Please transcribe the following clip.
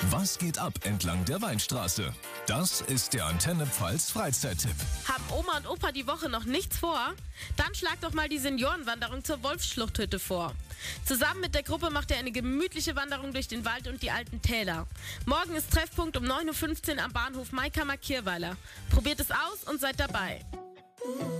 Was geht ab entlang der Weinstraße? Das ist der Antenne Pfalz Freizeittipp. Haben Oma und Opa die Woche noch nichts vor? Dann schlag doch mal die Seniorenwanderung zur Wolfsschluchthütte vor. Zusammen mit der Gruppe macht ihr eine gemütliche Wanderung durch den Wald und die alten Täler. Morgen ist Treffpunkt um 9:15 Uhr am Bahnhof Maikammer-Kirweiler. Probiert es aus und seid dabei.